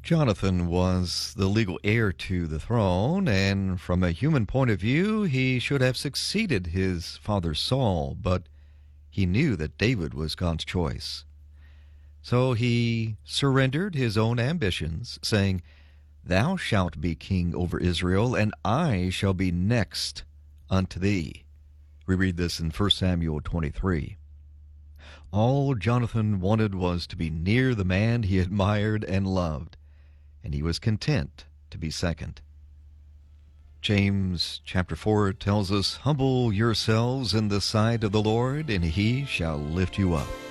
Jonathan was the legal heir to the throne, and from a human point of view, he should have succeeded his father Saul, but he knew that David was God's choice. So he surrendered his own ambitions, saying, "Thou shalt be king over Israel, and I shall be next unto thee." We read this in 1 Samuel 23. All Jonathan wanted was to be near the man he admired and loved, and he was content to be second. James chapter 4 tells us, "Humble yourselves in the sight of the Lord, and he shall lift you up."